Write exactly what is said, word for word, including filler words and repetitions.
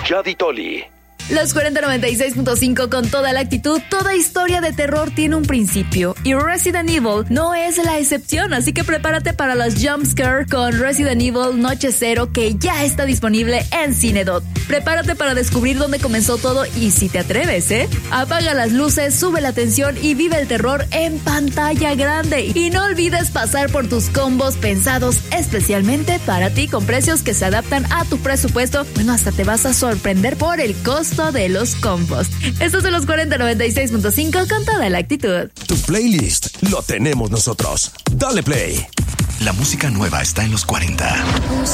Yadi Toli. Los cuarenta noventa y seis punto cinco con toda la actitud. Toda historia de terror tiene un principio y Resident Evil no es la excepción, así que prepárate para los jumpscare con Resident Evil Noche Cero, que ya está disponible en Cinedot. Prepárate para descubrir dónde comenzó todo y si te atreves, ¿eh? Apaga las luces, sube la tensión y vive el terror en pantalla grande. Y no olvides pasar por tus combos pensados especialmente para ti con precios que se adaptan a tu presupuesto. Bueno, hasta te vas a sorprender por el costo de los combos. Estos son los cuarenta noventa y seis punto cinco con toda la actitud. Tu playlist lo tenemos nosotros. Dale play. La música nueva está en los cuarenta.